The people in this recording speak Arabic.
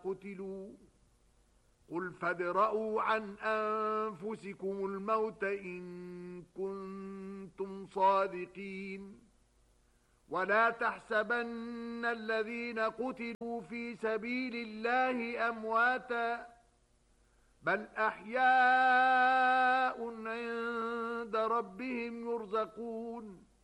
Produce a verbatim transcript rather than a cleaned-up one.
قتلوا قل فادرءوا عن أنفسكم الموت إن كنتم صادقين ولا تحسبن الذين قتلوا في سبيل الله أمواتا بل أحياء عند ربهم يرزقون